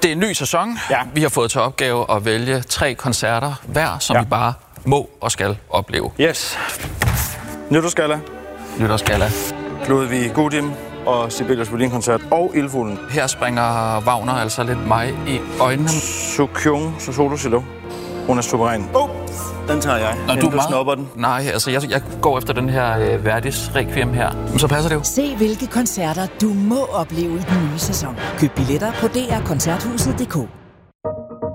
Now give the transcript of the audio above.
Det er en ny sæson. Ja. Vi har fået til opgave at vælge 3 koncerter hver, som vi bare må og skal opleve. Yes. Nytårsgalla. Nytårsgalla. Ludvig Gudim og Sibelius Violin-koncert og Ildfuglen. Her springer Wagner altså lidt mig i øjnene. Sukyung Sosolo. Hun er suveræn. Den tager jeg. Når du snupper den. Nej, altså jeg går efter den her Verdis Requiem her. Men så passer det jo. Se hvilke koncerter du må opleve i den nye sæson. Køb billetter på drkoncerthuset.dk.